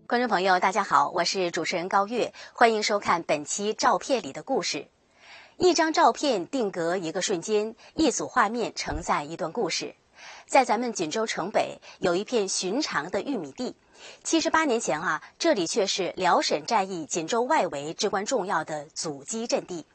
观众朋友，大家好，我是主持人高月，欢迎收看本期《照片里的故事》。一张照片定格一个瞬间，一组画面承载一段故事。在咱们锦州城北有一片寻常的玉米地，78年前这里却是辽沈战役锦州外围至关重要的阻击阵地。